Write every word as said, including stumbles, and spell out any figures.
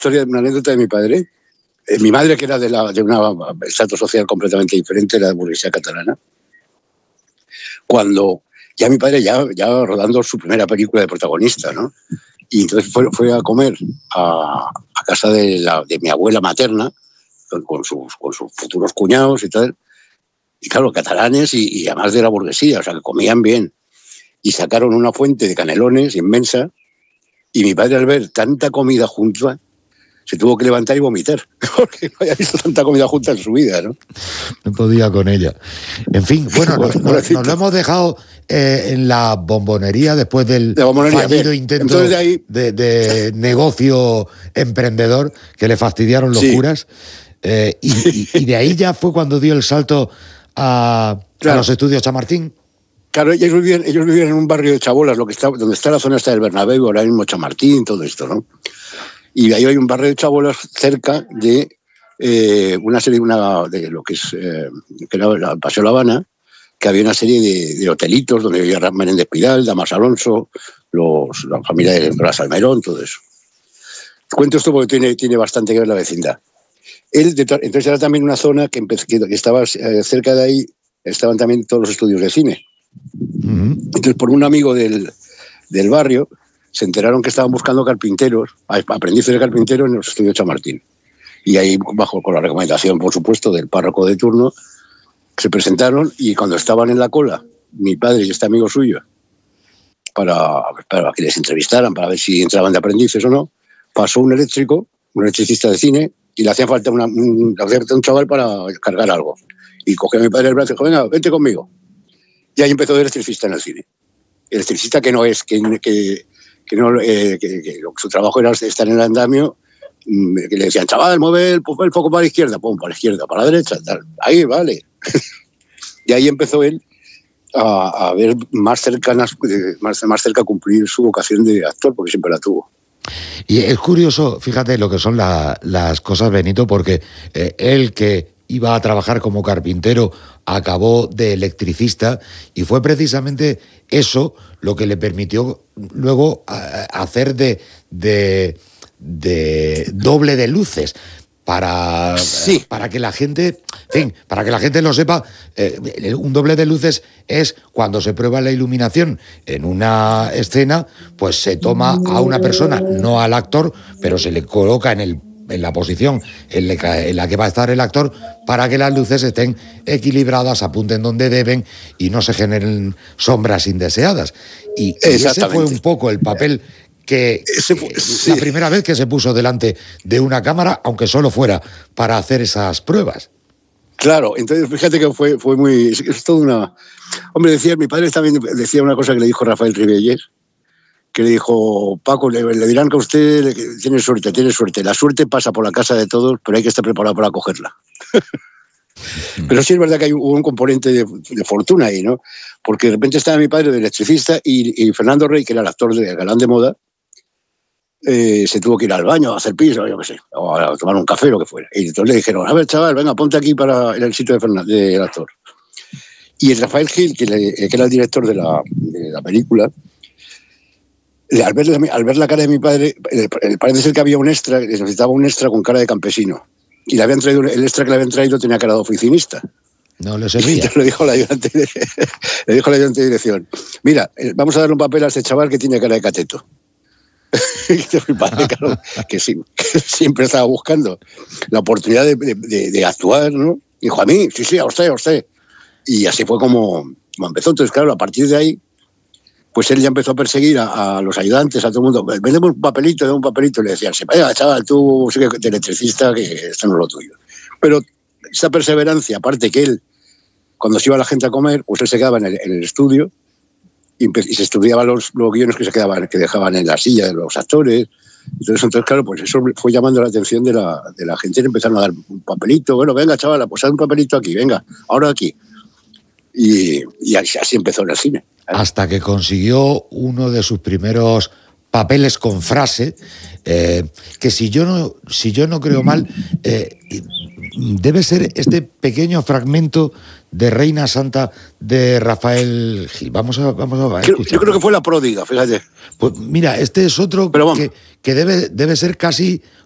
historia, una anécdota de mi padre. Eh, mi madre, que era de, la, de un estrato social completamente diferente, era de burguesía catalana. Cuando ya mi padre ya, ya rodando su primera película de protagonista, ¿no? Y entonces fue, fue a comer a, a casa de, la, de mi abuela materna, con, con, sus, con sus futuros cuñados y tal. Y claro, catalanes y, y además de la burguesía, o sea, que comían bien. Y sacaron una fuente de canelones inmensa. Y mi padre, al ver tanta comida junta, se tuvo que levantar y vomitar, porque no había visto tanta comida junta en su vida, ¿no? No podía con ella. En fin, bueno, nos, nos, nos lo hemos dejado eh, en la bombonería después del de bombonería, fallido bien. intento de, ahí... de, de negocio emprendedor que le fastidiaron los sí. curas. Eh, y, y, y de ahí ya fue cuando dio el salto a, claro. a los estudios Chamartín. Claro, ellos vivían, ellos vivían en un barrio de Chabolas, lo que está, donde está la zona esta del Bernabéu, ahora mismo Chamartín, todo esto, ¿no? Y ahí hay un barrio de Chabolas cerca de eh, una serie, una, de lo que es eh, que era el Paseo La Habana, que había una serie de, de hotelitos donde vivía Menéndez Pidal, Damas Alonso, los, la familia de Blas Almerón, todo eso. Cuento esto porque tiene, tiene bastante que ver la vecindad. Él, entonces era también una zona que, que estaba eh, cerca de ahí, estaban también todos los estudios de cine. Uh-huh. Entonces, por un amigo del, del barrio, se enteraron que estaban buscando carpinteros, aprendices de carpinteros en los estudios Chamartín. Y ahí, bajo con la recomendación, por supuesto, del párroco de turno, se presentaron y cuando estaban en la cola, mi padre y este amigo suyo, para, para que les entrevistaran, para ver si entraban de aprendices o no, pasó un eléctrico, un electricista de cine, y le hacía falta una, un, le hacía falta un chaval para cargar algo. Y cogió a mi padre el brazo y dijo, venga, vente conmigo. Y ahí empezó de electricista en el cine. El electricista que no es, que... que Que, no, eh, que, que su trabajo era estar en el andamio, que le decían, chaval, mueve el, el foco para la izquierda, pum, para la izquierda, para la derecha, tal. Ahí, vale. Y ahí empezó él a, a ver más, cercanas, más, más cerca cumplir su vocación de actor, porque siempre la tuvo. Y es curioso, fíjate lo que son la, las cosas, Benito, porque eh, él que iba a trabajar como carpintero acabó de electricista y fue precisamente eso lo que le permitió luego hacer de, de, de doble de luces para, sí. para que la gente, en fin, para que la gente lo sepa. Eh, un doble de luces es cuando se prueba la iluminación en una escena, pues se toma a una persona, no al actor, pero se le coloca en el en la posición en la que va a estar el actor para que las luces estén equilibradas, apunten donde deben y no se generen sombras indeseadas. Y, y ese fue un poco el papel que, ese fue, que sí. la primera vez que se puso delante de una cámara, aunque solo fuera para hacer esas pruebas. Claro, entonces fíjate que fue, fue muy... Es, es todo una... Hombre, decía, mi padre también decía una cosa que le dijo Rafael Ribelles, que le dijo, Paco, le, le dirán que usted le, tiene suerte, tiene suerte. La suerte pasa por la casa de todos, pero hay que estar preparado para cogerla. Pero sí es verdad que hay un componente de, de fortuna ahí, ¿no? Porque de repente estaba mi padre de electricista y, y Fernando Rey, que era el actor de Galán de Moda, eh, se tuvo que ir al baño a hacer pis, o yo qué sé, o a tomar un café, lo que fuera. Y entonces le dijeron, a ver, chaval, venga, ponte aquí para el sitio de Fernando, del actor. Y el Rafael Gil, que, le, que era el director de la, de la película, Al ver, al ver la cara de mi padre, parece ser que había un extra, necesitaba un extra con cara de campesino. Y le habían traído, el extra que le habían traído tenía cara de oficinista. No le servía. Le dijo la ayudante de, le dijo la ayudante de dirección, mira, vamos a darle un papel a este chaval que tiene cara de cateto. Y mi padre, claro, que, sí, que siempre estaba buscando la oportunidad de, de, de actuar, ¿no? Dijo, a mí, sí, sí, a usted, a usted. Y así fue como, como empezó. Entonces, claro, a partir de ahí, pues él ya empezó a perseguir a, a los ayudantes, a todo el mundo. Vendemos un papelito, de un papelito. Y le decían, venga, chaval, tú sigue de electricista, que esto no es lo tuyo. Pero esa perseverancia, aparte que él, cuando se iba la gente a comer, pues él se quedaba en el, en el estudio y, y se estudiaba los, los guiones que se quedaban, que dejaban en la silla de los actores. Entonces, entonces claro, pues eso fue llamando la atención de la, de la gente. Le empezaron a dar un papelito. Bueno, venga, chaval, pues haz un papelito aquí, venga, ahora aquí. Y, y así empezó en el cine. Hasta que consiguió uno de sus primeros papeles con frase, eh, que si yo no, si yo no creo mal, eh, debe ser este pequeño fragmento de Reina Santa de Rafael Gil. Vamos a, vamos a escuchar. Yo creo que fue La pródiga, fíjate. Pues mira, este es otro que, que debe, debe ser casi